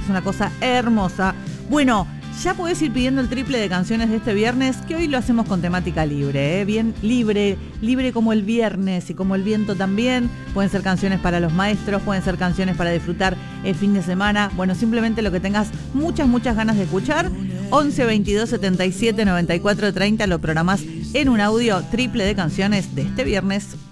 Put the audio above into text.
es una cosa hermosa. Bueno, ya podés ir pidiendo el triple de canciones de este viernes, que hoy lo hacemos con temática libre, bien libre como el viernes y como el viento también. Pueden ser canciones para los maestros, pueden ser canciones para disfrutar el fin de semana. Bueno, simplemente lo que tengas muchas ganas de escuchar. 11 22 77 94 30 lo programás en un audio triple de canciones de este viernes.